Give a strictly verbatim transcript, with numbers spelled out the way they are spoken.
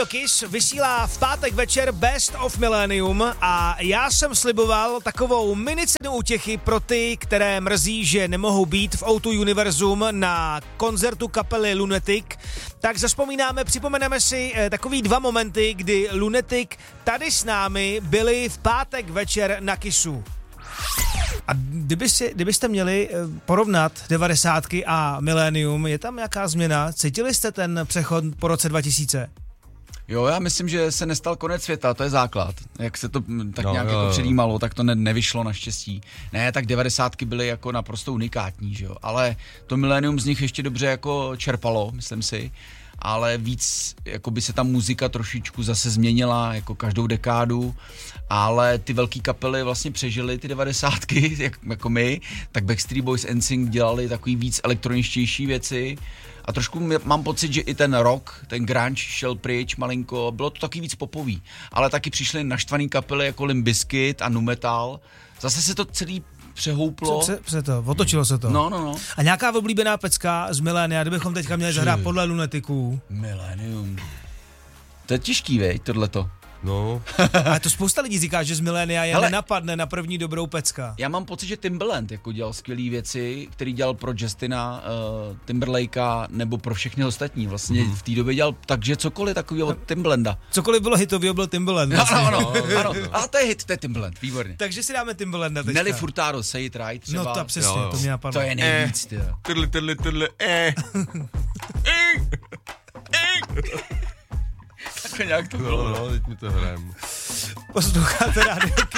Kiss vysílá v pátek večer Best of Millennium a já jsem sliboval takovou mini cenu útěchy pro ty, které mrzí, že nemohou být v O dva Univerzum na koncertu kapely Lunatic. Tak zazpomínáme, připomeneme si eh, takový dva momenty, kdy Lunatic tady s námi byli v pátek večer na Kissu. A kdyby si, kdybyste měli porovnat devadesátky a milénium, je tam nějaká změna? Cítili jste ten přechod po roce dva tisíce? Jo, já myslím, že se nestal konec světa, to je základ. Jak se to tak no, nějak jo, jako jo. předjímalo, tak to ne, nevyšlo naštěstí. Ne, tak devadesátky byly jako naprosto unikátní, že jo. Ale to milénium z nich ještě dobře jako čerpalo, myslím si. Ale víc, jako by se ta muzika trošičku zase změnila, jako každou dekádu, ale ty velký kapely vlastně přežily ty devadesátky, jak, jako my, tak Backstreet Boys, N Sync dělali takový víc elektroničtější věci a trošku mám pocit, že i ten rock, ten grunge šel pryč malinko, bylo to taky víc popový, ale taky přišly naštvaný kapely jako Limp Bizkit a Nu Metal, zase se to celý přehouplo. Pře, pře to, otočilo se to. No, no, no. A nějaká oblíbená pecka z milénia, kdybychom teďka měli zahrát podle Lunaticů? Millennium. To je těžký, vej, tohleto. No. Ale to spousta lidí říká, že z milénia je Hele, nenapadne na první dobrou pecka. Já mám pocit, že Timbaland jako dělal skvělé věci, který dělal pro Justina uh, Timberlakea nebo pro všechny ostatní. Vlastně mm. v té době dělal takže cokoliv takového od Timbalanda. Cokoliv bylo hitový, byl Timbaland. Ano, Vlastně. ano, ano. A to je hit, to je Timbaland, výborně. Takže si dáme Timbalanda teďka. Nelly Furtado, Say It Right třeba. No to přesně, Jo, jo. to mě napadlo. To je nejvíc, ty. Tydli, tydli, tydli, eh. Tak nějak to No, bylo. no, teď mi to hrajem. Posloucháte rádio